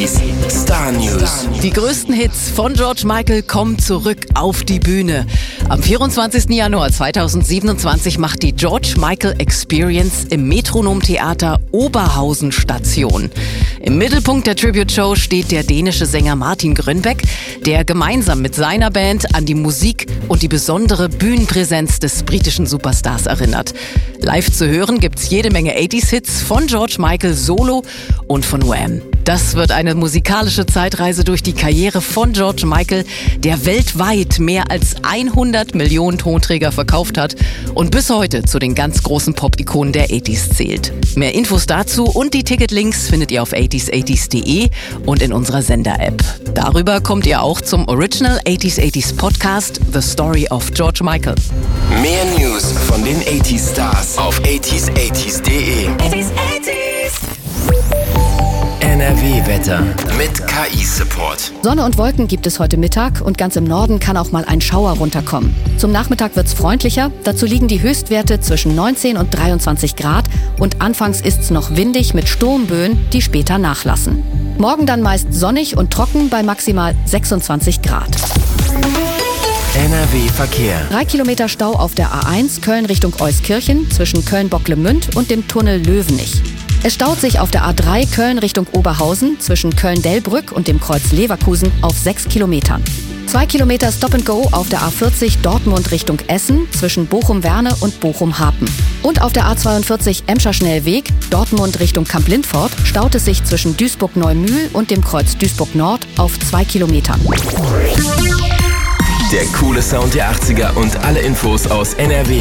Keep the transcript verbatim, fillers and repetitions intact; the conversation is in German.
achtziger Star News. Die größten Hits von George Michael kommen zurück auf die Bühne. Am vierundzwanzigsten Januar zweitausendsiebenundzwanzig macht die George Michael Experience im Metronom-Theater Oberhausen Station. Im Mittelpunkt der Tribute-Show steht der dänische Sänger Martin Grönbæk, der gemeinsam mit seiner Band an die Musik und die besondere Bühnenpräsenz des britischen Superstars erinnert. Live zu hören gibt's jede Menge achtziger-Hits von George Michael solo und von Wham. Das wird eine musikalische Zeitreise durch die Karriere von George Michael, der weltweit mehr als hundert Millionen Tonträger verkauft hat und bis heute zu den ganz großen Pop-Ikonen der achtziger zählt. Mehr Infos dazu und die Ticketlinks findet ihr auf achtziger achtzig punkt de und in unserer Sender-App. Darüber kommt ihr auch zum Original achtziger achtzig Podcast The Story of George Michael. Mehr News von den achtziger Stars auf achtziger achtzig punkt de. N R W-Wetter mit K I-Support. Sonne und Wolken gibt es heute Mittag und ganz im Norden kann auch mal ein Schauer runterkommen. Zum Nachmittag wird's freundlicher, dazu liegen die Höchstwerte zwischen neunzehn und dreiundzwanzig Grad und anfangs ist's noch windig mit Sturmböen, die später nachlassen. Morgen dann meist sonnig und trocken bei maximal sechsundzwanzig Grad. N R W-Verkehr. Drei Kilometer Stau auf der A eins Köln Richtung Euskirchen zwischen Köln-Bocklemünd und dem Tunnel Löwenich. Es staut sich auf der A drei Köln Richtung Oberhausen zwischen Köln-Delbrück und dem Kreuz Leverkusen auf sechs Kilometern. Zwei Kilometer Stop-and-Go auf der A vierzig Dortmund Richtung Essen zwischen Bochum-Werne und Bochum-Hapen. Und auf der A zweiundvierzig Emscher Schnellweg Dortmund Richtung Kamp-Lindfort staut es sich zwischen Duisburg-Neumühl und dem Kreuz Duisburg-Nord auf zwei Kilometern. Der coole Sound der achtziger und alle Infos aus N R W